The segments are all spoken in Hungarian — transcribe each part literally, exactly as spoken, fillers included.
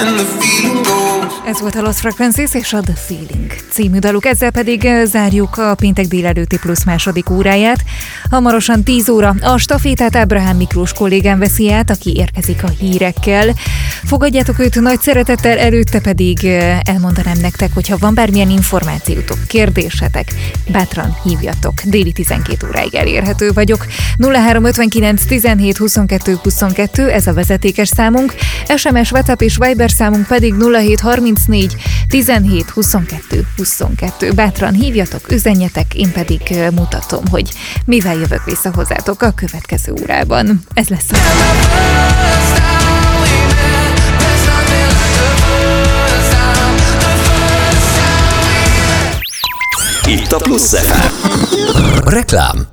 and the feeling goes. Ez volt a Lost Frequencies és a The Feeling című daluk. Ezzel pedig zárjuk a péntek délelőtti plusz második óráját. Hamarosan tíz óra a stafétát Ábrahám Miklós kollégám veszi át, aki érkezik a hírekkel. Fogadjátok őt nagy szeretettel, előtte pedig elmondanám nektek, hogyha van bármilyen információtok, kérdésetek, bátran hívjatok. Déli tizenkét óráig elérhető vagyok. nulla három ötvenkilenc tizenhét huszonkettő huszonkettő, ez a vezetékes számunk. es em es, WhatsApp és Viber számunk pedig nulla hét harmincnégy tizenhét huszonkettő huszonkettő. Bátran hívjatok, üzenjetek, én pedig mutatom, hogy mivel jövök vissza hozzátok a következő órában. Ez lesz a... Itt a Plusz ef em. Reklám.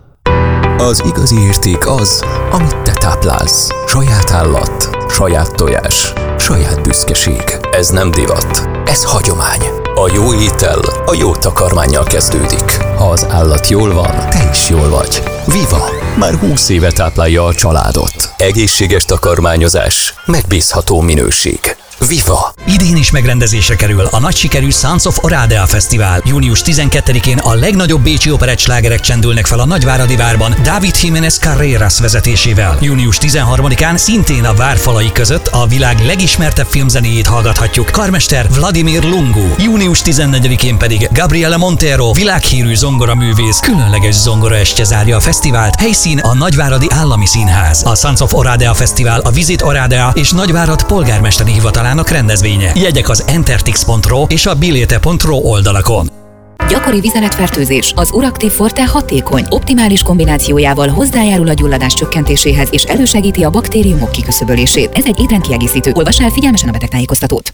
Az igazi érték az, amit te táplálsz. Saját állat, saját tojás, saját büszkeség. Ez nem divat, ez hagyomány. A jó étel a jó takarmánnyal kezdődik. Ha az állat jól van, te is jól vagy. Viva! Már húsz éve táplálja a családot. Egészséges takarmányozás, megbízható minőség. Viva! Idén is megrendezésre kerül a nagy sikerű Sons of Oradea Fesztivál. június tizenkettedikén a legnagyobb bécsi operett slágerek csendülnek fel a Nagyváradi Várban David Jiménez Carreras vezetésével. június tizenharmadikán szintén a várfalai között a világ legismertebb filmzenéjét hallgathatjuk, karmester Vladimir Lungu. június tizennegyedikén pedig Gabriele Montero, világhírű zongoraművész, különleges zongoraestje zárja a fesztivált, helyszín a Nagyváradi Állami Színház. A Sons of Oradea Fesztivál a Visit Oradea és Nagyvárad polgármesteri hivatalának rendezvénye. Jegyek az entertix pont ro és a bilete pont ro oldalakon. Gyakori vizeletfertőzés. Az Uractiv Forte hatékony, optimális kombinációjával hozzájárul a gyulladás csökkentéséhez és elősegíti a baktériumok kiküszöbölését. Ez egy étrendkiegészítő. Olvass el figyelmesen a betegtájékoztatót.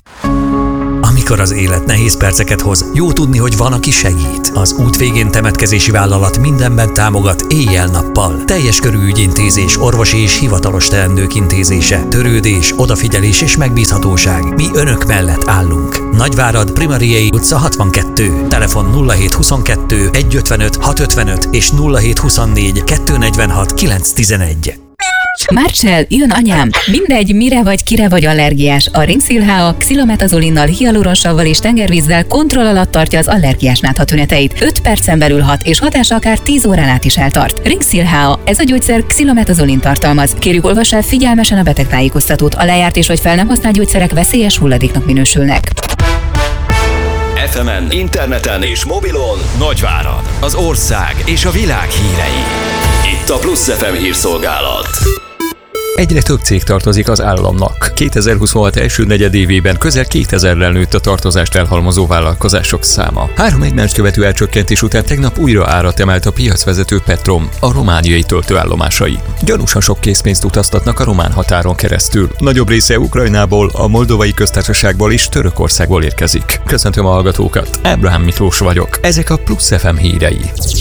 Amikor az élet nehéz perceket hoz, jó tudni, hogy van, aki segít. Az út végén temetkezési vállalat mindenben támogat éjjel-nappal. Teljes körű ügyintézés, orvosi és hivatalos teendők intézése, törődés, odafigyelés és megbízhatóság. Mi önök mellett állunk. Nagyvárad, Primariei utca hatvankettő. Telefon nulla hét huszonkettő egyszázötvenöt hatszázötvenöt és nulla hét huszonnégy kétszáznegyvenhat kilencszáztizenegy. Marcell, jön anyám! Mindegy, mire vagy, kire vagy allergiás. A Ringsil há á xilometazolinmal, hialuronsavval és tengervízzel kontroll alatt tartja az allergiás nátha tüneteit. öt percen belül hat, és hatása akár tíz órán át is eltart. Ringsil há á, ez a gyógyszer xilometazolin tartalmaz. Kérjük, olvass el figyelmesen a betegtájékoztatót. A lejárt és vagy fel nem használt gyógyszerek veszélyes hulladéknak minősülnek. ef emen, interneten és mobilon Nagyvárad, az ország és a világ hírei. Itt a Plusz ef em hírszolgálat. Egyre több cég tartozik az államnak. kétezer-huszonhat első negyedévében közel kétezerrel nőtt a tartozást elhalmozó vállalkozások száma. Három egymást követő elcsökkentés után tegnap újra árat emelt a piacvezető Petrom, a romániai töltőállomásai. Gyanúsan sok készpénzt utaztatnak a román határon keresztül. Nagyobb része Ukrajnából, a Moldovai Köztársaságból és Törökországból érkezik. Köszöntöm a hallgatókat, Ábrahám Miklós vagyok. Ezek a Plusz ef em hírei.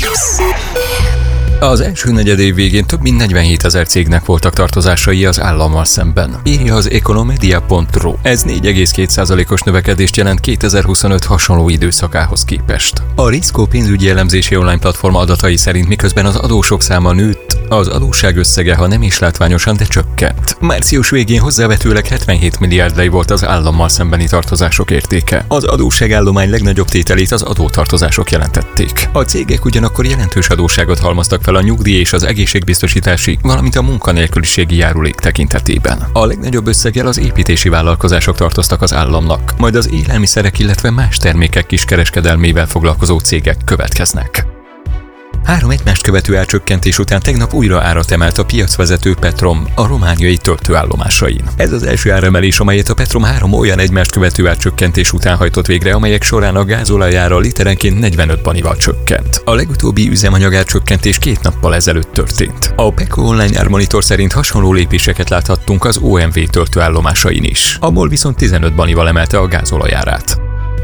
Az első negyedév végén több mint negyvenhétezer cégnek voltak tartozásai az állammal szemben, írja az Economedia pont ro. Ez négy egész két százalékos növekedést jelent kétezer-huszonöt hasonló időszakához képest. A Risco pénzügyi elemzési online platform adatai szerint miközben az adósok száma nőtt, az adósság összege, ha nem is látványosan, de csökkent. Március végén hozzávetőleg hetvenhét milliárd lej volt az állammal szembeni tartozások értéke. Az adósságállomány legnagyobb tételét az adótartozások jelentették. A cégek ugyanakkor jelentős adósságot halmoztak fel a nyugdíj és az egészségbiztosítási, valamint a munkanélküliségi járulék tekintetében. A legnagyobb összeggel az építési vállalkozások tartoztak az államnak, majd az élelmiszerek, illetve más termékek kiskereskedelmével foglalkozó cégek következnek. Három egymást követő elcsökkentés után tegnap újra árat emelt a piacvezető Petrom a romániai töltőállomásain. Ez az első áremelés, amelyet a Petrom három olyan egymást követő elcsökkentés után hajtott végre, amelyek során a gázolajára literenként negyvenöt banival csökkent. A legutóbbi üzemanyag elcsökkentés két nappal ezelőtt történt. A Peko online ármonitor szerint hasonló lépéseket láthattunk az o em vé töltőállomásain is. A MOL viszont tizenöt banival emelte a gázolajárát.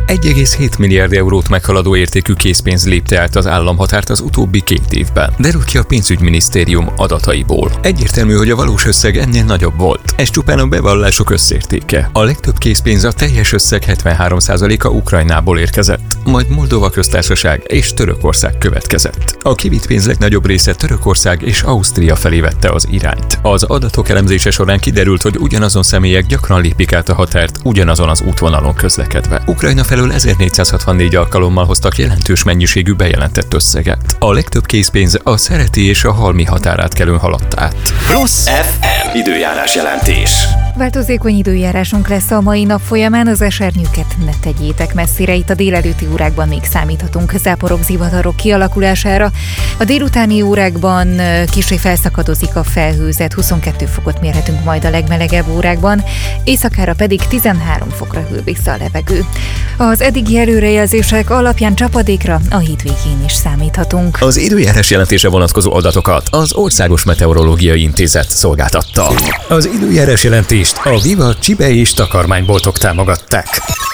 egy egész hét milliárd eurót meghaladó értékű készpénz lépte át az államhatárt az utóbbi két évben. Derült ki a pénzügyminisztérium adataiból. Egyértelmű, hogy a valós összeg ennél nagyobb volt. Ez csupán a bevallások összértéke. A legtöbb készpénz, a teljes összeg hetvenhárom százaléka Ukrajnából érkezett, majd Moldova köztársaság és Törökország következett. A kivitt pénz legnagyobb része Törökország és Ausztria felé vette az irányt. Az adatok elemzése során kiderült, hogy ugyanazon személyek gyakran lépik át a határt ugyanazon az útvonalon közlekedve. Ukrajna felől ezernégyszázhatvannégy alkalommal hoztak jelentős mennyiségű bejelentett összeget. A legtöbb készpénz a Szereti és a Halmi határátkelőn haladt át. Plusz ef em időjárás jelentés. Változékony időjárásunk lesz a mai nap folyamán, az esernyőket ne tegyétek messzire, itt a délelőtti órákban még számíthatunk záporok, zivatarok kialakulására. A délutáni órákban kissé felszakadozik a felhőzet, huszonkettő fokot mérhetünk majd a legmelegebb órákban, éjszakára pedig tizenhárom fokra hűl vissza a levegő. Az eddigi előrejelzések alapján csapadékra a hétvégén is számíthatunk. Az időjárás jelentése vonatkozó adatokat az Országos Meteorológiai Intézet szolgáltatta. Az időjárás jelentést a Viva Csibe és takarmányboltok támogatták.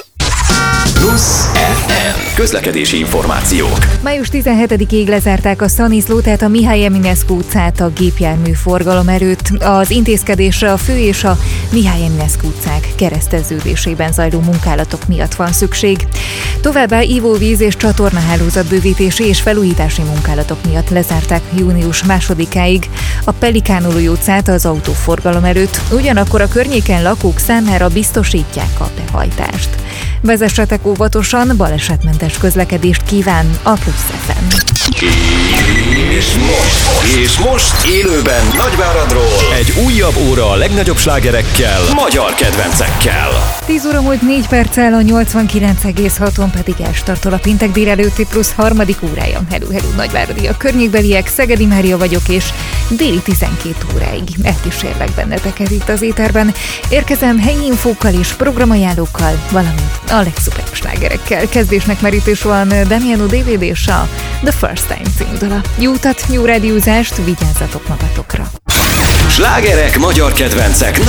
Plusz ef em közlekedési információk. május tizenhetedikéig lezárták a Szaniszló, tehát a Mihály Eminescu utcát a gépjármű forgalom előtt. Az intézkedésre a Fő és a Mihály Eminescu utcák kereszteződésében zajló munkálatok miatt van szükség. Továbbá ivóvíz és csatornahálózat bővítési és felújítási munkálatok miatt lezárták június másodikáig a Pelikánolói utcát az autóforgalom előtt, ugyanakkor a környéken lakók számára biztosítják a behajtást. Vezessetek óvatosan, balesetmentes közlekedést kíván a Plusz ef em. És most, és most élőben Nagyváradról egy újabb óra a legnagyobb slágerekkel, magyar kedvencekkel. tíz óra múlt négy perccel, a nyolcvankilenc egész haton pedig elstartol a péntek délelőtti Plusz harmadik órája. Hello, hello, Nagyváradi a környékbeliek, Szegedi Mária vagyok, és déli tizenkét óráig elkísérlek benneteket itt az éterben. Érkezem helyi infókkal és programajánlókkal, valamint a legszuperebb slágerekkel. Kezdésnek merítés van Damiano dé vé dé és a The First Time című dala. Jó utat, jó rádiózást, vigyázzatok magatokra! Slágerek, magyar kedvencek